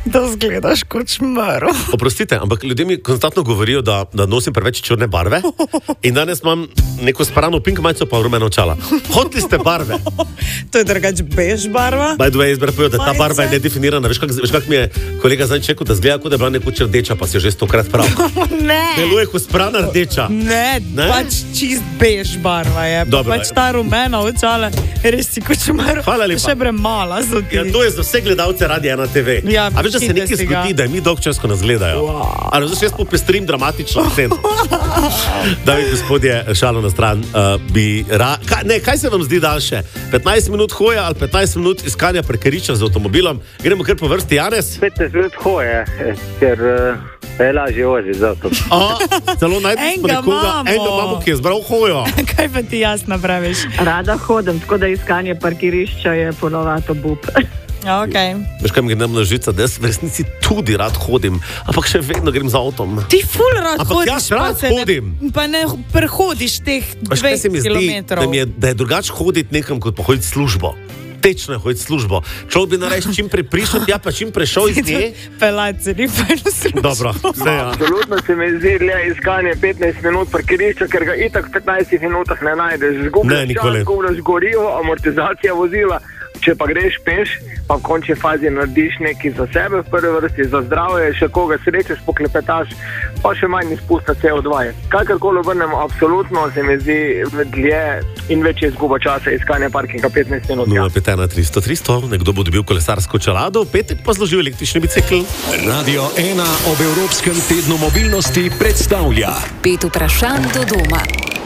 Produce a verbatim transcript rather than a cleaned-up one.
Da zgledaš kot šmaro. Oprostite, ampak ljudje mi konstantno govorijo, da, da nosim preveč črne barve in danes imam neko sprano pink majico pa rumena očala. Hotli ste barve. To je drugač bež barva. By the way, izbira povedal, da ta Majice. barva je nedefinirana. Veš, kak, veš, kak mi je kolega zdaj čekal, da zgleda, kot da je bila nekoč rdeča, pa si jo že stokrat prav. Ne. Deluje kot sprana rdeča. Ne, Ne? pač čist bež barva je. Pa Dobro, pač ta rumena očala, res si kot šmaro. Hvala lepa. Še premala so ti. Ja, to je za vse gledalce Radia ena te ve. Ja, a veš, da se pustite nekaj si ga. zgodi, da mi dolg čas, ko nas gledajo. Wow. Ali zdaj jaz popestrim dramatično sceno. Dame in gospodje, šalo na stran, uh, bi ra... Kaj, ne, kaj se vam zdi daljše? petnajst minut hoja ali petnajst minut iskanja parkirišča z avtomobilom? Gremo kar po vrsti, Janez? petnajst minut hoje, ker uh, je lažje voziti z avtom. A, celo najdemo Enega nekoga, imamo. enega imamo, ki je zbral hojo. Kaj pa ti jaz napraviš? Rada hodim, tako da iskanje parkirišča je ponovadi obup. Ja, okej. Veš, kaj mi gre na žica, da jaz v resnici tudi rad hodim, ampak še vedno grem z avtom. Ti ful rad Ampak hodiš, jaz pa rad se ne- hodim. Pa ne prehodiš teh Veš, kaj se mi dvesto zdi, kilometrov. da, mi je, da je drugače hoditi nekam, kot pa hoditi v službo. Tečno je hoditi v službo. Človek bi naredil čim prej prišel, ja pa čim prešel iz nje. Pelati se ni fajn službo. Dobro, vse ja. Absolutno se mi zdi le iskanje petnajst minut parkirišča, ker ga itak v petnajstih minutah ne najdeš. Ne, Zgubljaš nikoli. čas, zgubljaš gorivo, amortizacija vozila. Če pa greš peš, pa v končni fazi narediš nekaj za sebe, v prvi vrsti za zdravje, še koga srečeš, poklepetaš, pa še manj izpusta C O dva. Kakorkoli obrnemo, absolutno se mi zdi dlje in večje izguba časa iskanja parkinga petnajst minut. Ja. nula pet ena tristo tristo, nekdo bo dobil kolesarsko čelado, v petek pa zložil električni bicikl. Radio ena ob Evropskem tednu mobilnosti predstavlja Pet vprašanj do doma.